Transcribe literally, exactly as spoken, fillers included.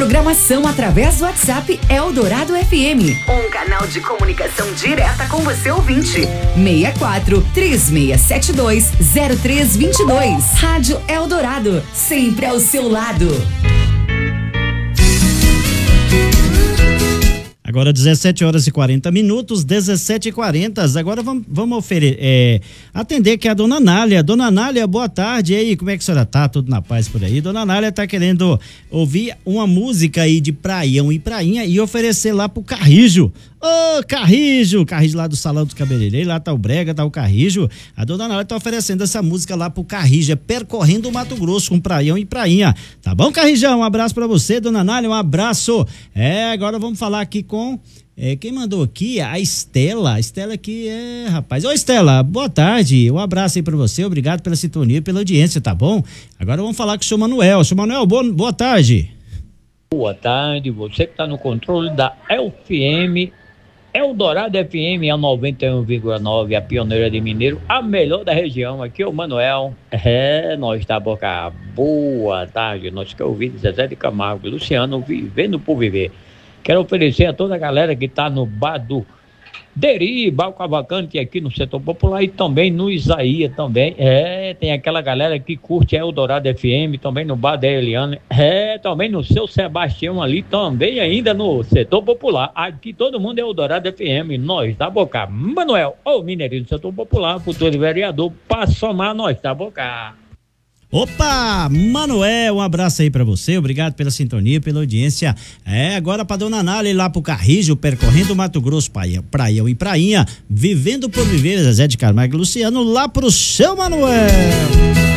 programação através do WhatsApp Eldorado F M. Um canal de comunicação direta com você ouvinte. seis quatro, três seis sete dois, zero três dois dois. Rádio Eldorado, sempre ao seu lado. Agora dezessete horas e quarenta minutos, dezessete e quarenta. Agora vamos, vamos oferecer, é, atender aqui a dona Nália. Dona Nália, boa tarde. E aí, como é que a senhora tá? Tudo na paz por aí? Dona Nália tá querendo ouvir uma música aí de Praião e Prainha e oferecer lá pro Carrijo. Ô, oh, Carrijo! Carrijo lá do Salão do Cabeleireiro, lá tá o Brega, tá o Carrijo. A dona Nália tá oferecendo essa música lá pro Carrijo, é Percorrendo o Mato Grosso com Praião e Prainha. Tá bom, Carrijão? Um abraço pra você, dona Nália, um abraço. É, agora vamos falar aqui com... É, quem mandou aqui? A Estela. A Estela aqui é, rapaz. Ô, Estela, boa tarde. Um abraço aí pra você. Obrigado pela sintonia e pela audiência, tá bom? Agora vamos falar com o senhor Manuel. Senhor Manuel, boa, boa tarde. Boa tarde. Você que tá no controle da F M, Eldorado F M, a noventa e um vírgula nove, a pioneira de Mineiro, a melhor da região. Aqui é o Manuel. É, nós tá boca. Boa tarde. Nós que ouvimos Zezé de Camargo e Luciano, vivendo por viver. Quero oferecer a toda a galera que está no bar do Deri, Bar Cavalcante, aqui no Setor Popular, e também no Isaías também. É, tem aquela galera que curte Eldorado F M, também no bar da Eliane. É, também no seu Sebastião ali, também ainda no Setor Popular. Aqui todo mundo é Eldorado F M, nós da Boca. Manuel, o mineirinho do Setor Popular, futuro vereador, para somar nós da Boca. Opa, Manuel, um abraço aí pra você, obrigado pela sintonia, pela audiência. É, agora pra dona Nália lá pro Carrijo, Percorrendo o Mato Grosso, Praião e Prainha, vivendo por viver, Zezé de Camargo e Luciano, lá pro seu Manuel.